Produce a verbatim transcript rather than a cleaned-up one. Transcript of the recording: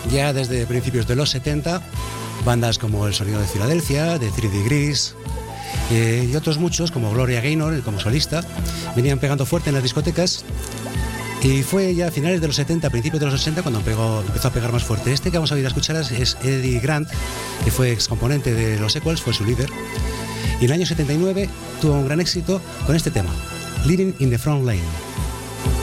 ya desde principios de los setenta, bandas como El Sonido de Filadelfia, de tres Degrees eh, y otros muchos, como Gloria Gaynor, como solista, venían pegando fuerte en las discotecas. Y fue ya a finales de los setenta, principios de los ochenta, cuando pegó, empezó a pegar más fuerte. Este que vamos a ir a escuchar es, es Eddie Grant, que fue excomponente de los Equals, fue su líder. Y en el año setenta y nueve tuvo un gran éxito con este tema, Living in the Front Lane.